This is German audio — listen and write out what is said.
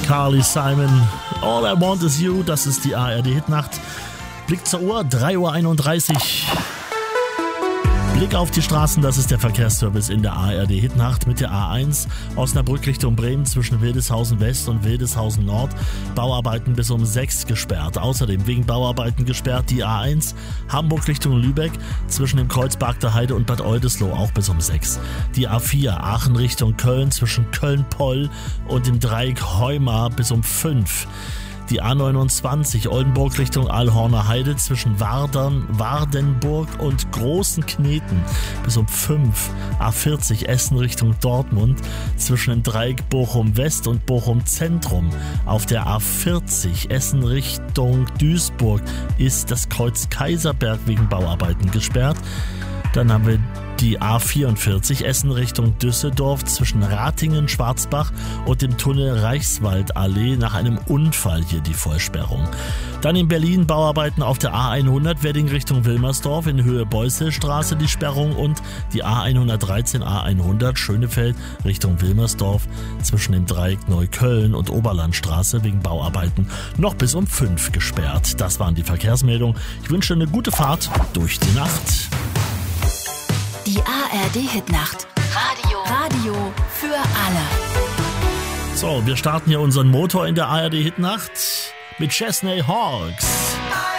Carly Simon, All I Want Is You, das ist die ARD-Hitnacht. Blick zur Uhr, 3:31 Uhr. Blick auf die Straßen, das ist der Verkehrsservice in der ARD-Hitnacht mit der A1 Osnabrück Richtung Bremen zwischen Wildeshausen West und Wildeshausen Nord. Bauarbeiten bis um 6 gesperrt. Außerdem wegen Bauarbeiten gesperrt die A1 Hamburg Richtung Lübeck zwischen dem Kreuzberg der Heide und Bad Oldesloe auch bis um 6. Die A4 Aachen Richtung Köln zwischen Köln-Poll und dem Dreieck Heumar bis um 5. Die A29 Oldenburg Richtung Allhorner Heide zwischen Wardenburg und Großen Kneten bis um 5. A40 Essen Richtung Dortmund zwischen dem Dreieck Bochum West und Bochum Zentrum. Auf der A40 Essen Richtung Duisburg ist das Kreuz Kaiserberg wegen Bauarbeiten gesperrt. Dann haben wir die A44 Essen Richtung Düsseldorf zwischen Ratingen, Schwarzbach und dem Tunnel Reichswaldallee nach einem Unfall hier die Vollsperrung. Dann in Berlin Bauarbeiten auf der A100 Wedding Richtung Wilmersdorf in Höhe Beuselstraße die Sperrung und die A113 A100 Schönefeld Richtung Wilmersdorf zwischen dem Dreieck Neukölln und Oberlandstraße wegen Bauarbeiten noch bis um 5 gesperrt. Das waren die Verkehrsmeldungen. Ich wünsche eine gute Fahrt durch die Nacht. Die ARD-Hitnacht. Radio für alle. So, wir starten hier unseren Motor in der ARD-Hitnacht mit Chesney Hawks.